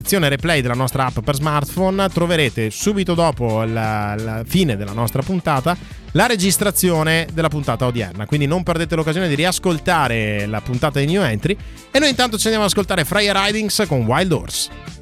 sezione replay della nostra app per smartphone troverete subito dopo la fine della nostra puntata la registrazione della puntata odierna, quindi non perdete l'occasione di riascoltare la puntata di New Entry, e noi intanto ci andiamo ad ascoltare Freya Ridings con Wild Horse.